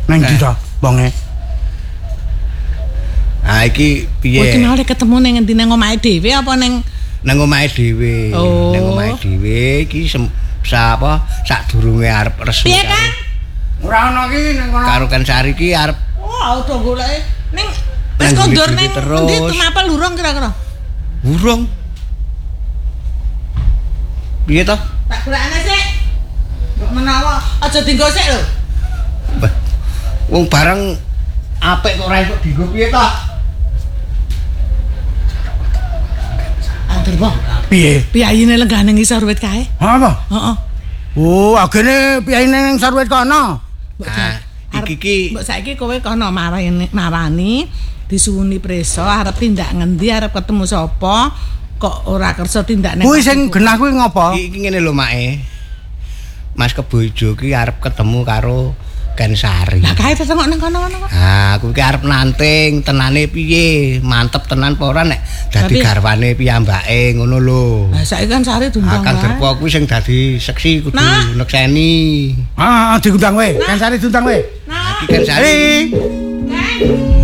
Nang ndi to wonge? Ah iki piye? Kowe kenal ketemu ning endi nang omahe dhewe apa ning Nang omahe dhewe. Oh. Nang omahe dhewe iki sadurunge arep resmi. Piye kan? Ora ono iki nang kono. Karo kan Sari iki arep Oh, udah golek ning wis Nang kondur gili-gili ning terus. endi temapel lurung kira-kira? burung. Piye to? Tak golekane sik. Mbok menawa aja dienggo sik lho. Wong barang apik kok ora iso dienggo piye to? Antur bang. Piye? Piyayine lenggane ngisor wit kae. Apa? Heeh. Oh, agene piyaine ning sarwet kono. Ah, iki Mbok saiki kowe kono marani disuwuni preso arep tindak ngendi arep ketemu sapa kok ora kersa tindak ning Kuwi sing genah kuwi ngopo? iki ngene lho Make. Mas Kebojo ki arep ketemu karo Ken Sari. Lah kae tetep nang kono-kono. Ah, aku ki arep nanting tenane piye? Mantep tenan apa ora nek dadi Tapi- garwane piyambake ngono lho. Lah saiki kan Sari diundang Kang wae. Derpo kuwi sing dadi seksi kudu Nah. nekseni. Ah, diundang kowe. Kan Sari diundang kowe. Nah, Iki Ken Sari. Hei. kan